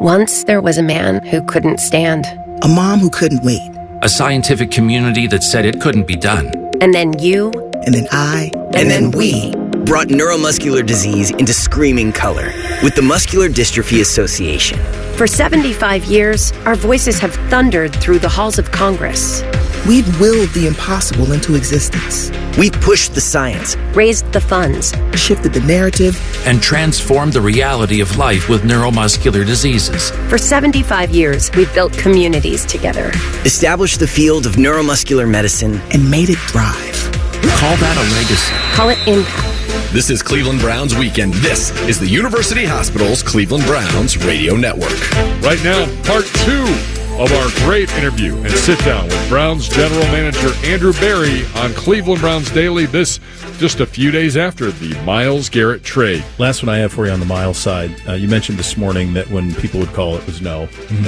Once there was a man who couldn't stand. A mom who couldn't wait. A scientific community that said it couldn't be done. And then you. And then I. And then we. Brought neuromuscular disease into screaming color with the Muscular Dystrophy Association. For 75 years, our voices have thundered through the halls of Congress. We've willed the impossible into existence. We've pushed the science, Raised the funds. Shifted the narrative. And transformed the reality of life with neuromuscular diseases. For 75 years, we've built communities together. established the field of neuromuscular medicine, And made it thrive. Call that a legacy. Call it impact. This is Cleveland Browns Weekend. This is the University Hospital's Cleveland Browns Radio Network. Right now, part 2 of our great interview and sit down with Browns General Manager Andrew Berry on Cleveland Browns Daily. This just a few days after the Myles Garrett trade. Last one I have for you on the Myles side. You mentioned this morning that when people would call it was no.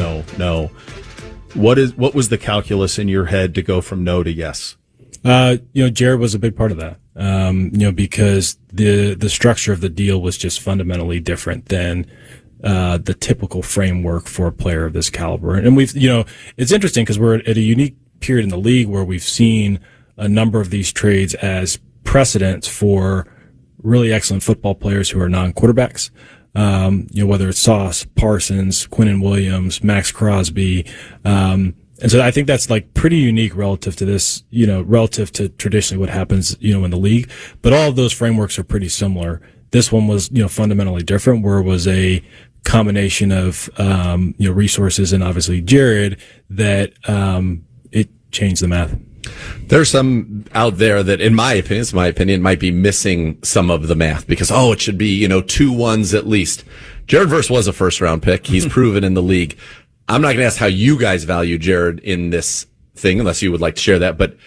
What was the calculus in your head to go from no to yes? Jared was a big part of that. Because the structure of the deal was just fundamentally different than the typical framework for a player of this caliber. And it's interesting because we're at a unique period in the league where we've seen a number of these trades as precedents for really excellent football players who are non-quarterbacks. Whether it's Sauce, Parsons, Quinnen Williams, Max Crosby, and so I think that's like pretty unique relative to this, relative to traditionally what happens, in the league. But all of those frameworks are pretty similar. This one was, fundamentally different, where it was a combination of, resources and obviously Jared that, it changed the math. There's some out there that, in my opinion, might be missing some of the math because, it should be, 2 1s at least. Jared Verse was a first round pick. He's proven in the league. I'm not going to ask how you guys value Jared in this thing, unless you would like to share that. But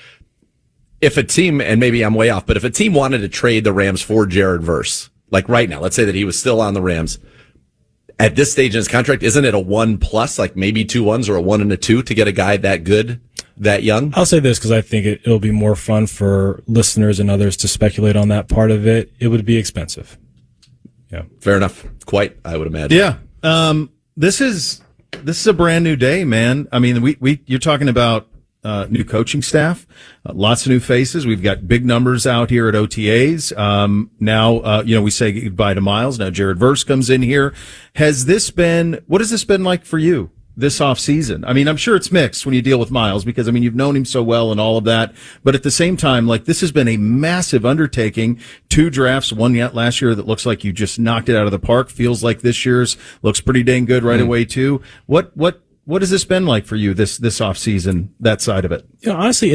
if a team, and maybe I'm way off, but if a team wanted to trade the Rams for Jared Verse, like right now, let's say that he was still on the Rams, at this stage in his contract, isn't it a 1+, like maybe 2 1s or a 1 and a 2 to get a guy that good, that young? I'll say this because I think it'll be more fun for listeners and others to speculate on that part of it. It would be expensive. Yeah. Fair enough. Quite, I would imagine. Yeah. This is a brand new day, man. I mean, you're talking about new coaching staff, lots of new faces. We've got big numbers out here at OTAs. Now, we say goodbye to Myles. Now Jared Verse comes in here. What has this been like for you this off season? I mean, I'm sure it's mixed when you deal with Myles because, you've known him so well and all of that. But at the same time, this has been a massive undertaking. 2 drafts, one yet last year that looks like you just knocked it out of the park. Feels like this year's looks pretty dang good right away too. What has this been like for you this off season, that side of it? Honestly,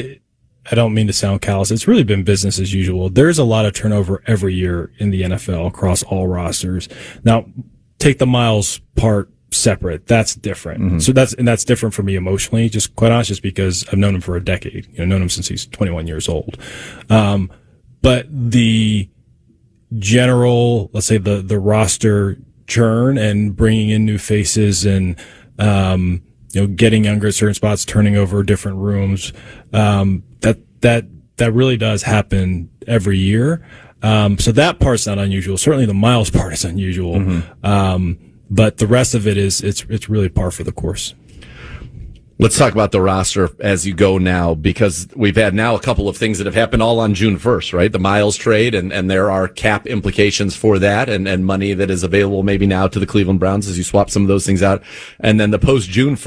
I don't mean to sound callous. It's really been business as usual. There's a lot of turnover every year in the NFL across all rosters. Now, take the Myles part separate. That's different. Mm-hmm. So that's different for me emotionally, just quite honest, just because I've known him for a decade, known him since he's 21 years old. But the general, let's say the roster churn and bringing in new faces and, getting younger at certain spots, turning over different rooms, that really does happen every year. So that part's not unusual. Certainly the Myles part is unusual. Mm-hmm. But the rest of it it's really par for the course. Let's talk about the roster as you go now, because we've had now a couple of things that have happened all on June 1st, right? The Myles trade, and there are cap implications for that and money that is available maybe now to the Cleveland Browns as you swap some of those things out. And then the post-June